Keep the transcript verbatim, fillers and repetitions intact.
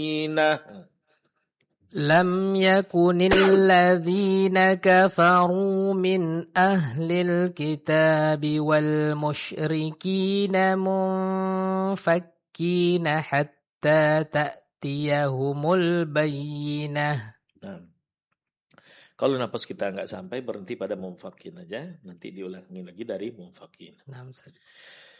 لم يكن الذين كفروا من أهل الكتاب والمشركين منفكين حتى تأتيهم البينة. Nah, kalau napas kita nggak sampai, berhenti pada munfakin aja, nanti diulangi lagi dari munfakin. Nah,